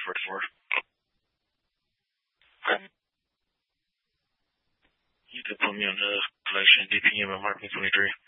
44. Okay. You could put me on the collection DPM at Mark 23.